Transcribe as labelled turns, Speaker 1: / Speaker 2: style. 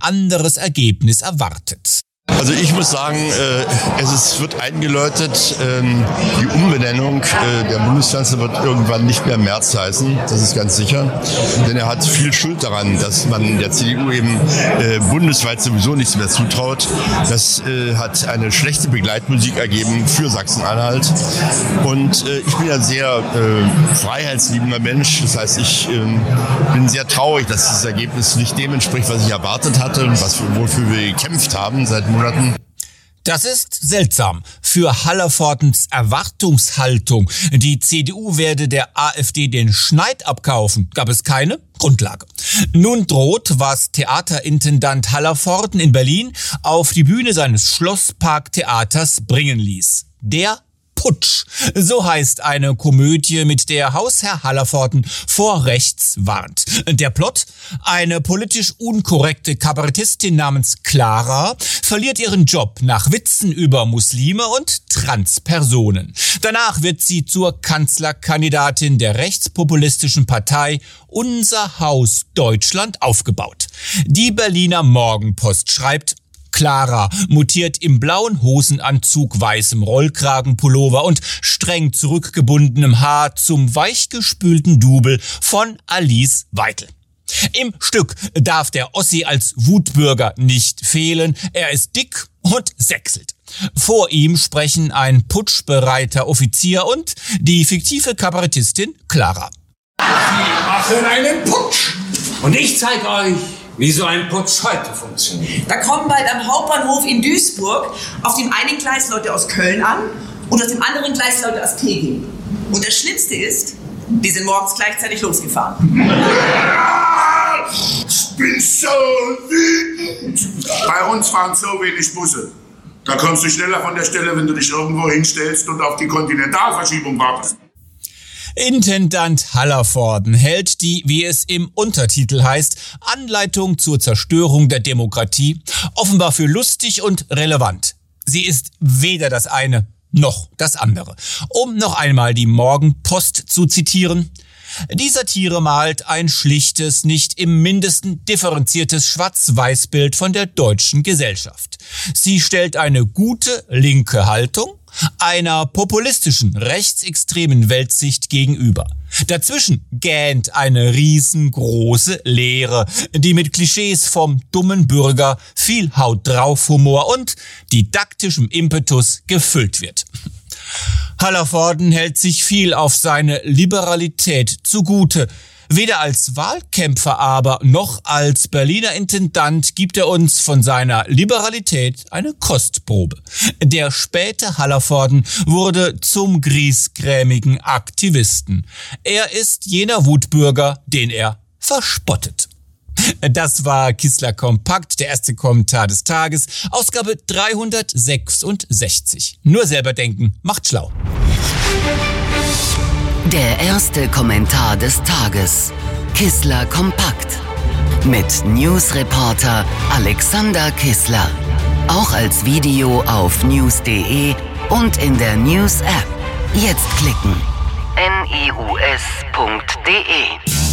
Speaker 1: anderes Ergebnis erwartet.
Speaker 2: Also ich muss sagen, es wird eingeläutet, die Umbenennung der Bundeskanzler wird irgendwann nicht mehr Merz heißen, das ist ganz sicher. Denn er hat viel Schuld daran, dass man der CDU eben bundesweit sowieso nichts mehr zutraut. Das hat eine schlechte Begleitmusik ergeben für Sachsen-Anhalt. Und ich bin ja sehr freiheitsliebender Mensch. Das heißt, ich bin sehr traurig, dass dieses Ergebnis nicht dem entspricht, was ich erwartet hatte und wofür wir gekämpft haben seit Monaten.
Speaker 1: Das ist seltsam. Für Hallervordens Erwartungshaltung, die CDU werde der AfD den Schneid abkaufen, gab es keine Grundlage. Nun droht, was Theaterintendant Hallervorden in Berlin auf die Bühne seines Schlossparktheaters bringen ließ. Der Putsch. So heißt eine Komödie, mit der Hausherr Hallervorden vor rechts warnt. Der Plot: Eine politisch unkorrekte Kabarettistin namens Clara verliert ihren Job nach Witzen über Muslime und Transpersonen. Danach wird sie zur Kanzlerkandidatin der rechtspopulistischen Partei Unser Haus Deutschland aufgebaut. Die Berliner Morgenpost schreibt: Clara mutiert im blauen Hosenanzug, weißem Rollkragenpullover und streng zurückgebundenem Haar zum weichgespülten Double von Alice Weitel. Im Stück darf der Ossi als Wutbürger nicht fehlen. Er ist dick und sächselt. Vor ihm sprechen ein putschbereiter Offizier und die fiktive Kabarettistin Clara.
Speaker 3: Sie machen einen Putsch und ich zeige euch, wie so ein Putsch heute funktioniert.
Speaker 4: Da kommen bald am Hauptbahnhof in Duisburg auf dem einen Gleis Leute aus Köln an und auf dem anderen Gleis Leute aus Tegel. Und das Schlimmste ist, die sind morgens gleichzeitig losgefahren.
Speaker 5: Ich bin so wütend. Bei uns fahren so wenig Busse. Da kommst du schneller von der Stelle, wenn du dich irgendwo hinstellst und auf die Kontinentalverschiebung wartest.
Speaker 1: Intendant Hallervorden hält die, wie es im Untertitel heißt, Anleitung zur Zerstörung der Demokratie offenbar für lustig und relevant. Sie ist weder das eine noch das andere. Um noch einmal die Morgenpost zu zitieren: Die Satire malt ein schlichtes, nicht im Mindesten differenziertes Schwarz-Weiß-Bild von der deutschen Gesellschaft. Sie stellt eine gute linke Haltung einer populistischen, rechtsextremen Weltsicht gegenüber. Dazwischen gähnt eine riesengroße Leere, die mit Klischees vom dummen Bürger, viel Haut-drauf-Humor und didaktischem Impetus gefüllt wird. Hallervorden hält sich viel auf seine Liberalität zugute. Weder als Wahlkämpfer aber noch als Berliner Intendant gibt er uns von seiner Liberalität eine Kostprobe. Der späte Hallervorden wurde zum griesgrämigen Aktivisten. Er ist jener Wutbürger, den er verspottet. Das war Kissler Kompakt, der erste Kommentar des Tages, Ausgabe 366. Nur selber denken macht schlau.
Speaker 6: Der erste Kommentar des Tages. Kissler Kompakt. Mit Newsreporter Alexander Kissler. Auch als Video auf news.de und in der News-App. Jetzt klicken. news.de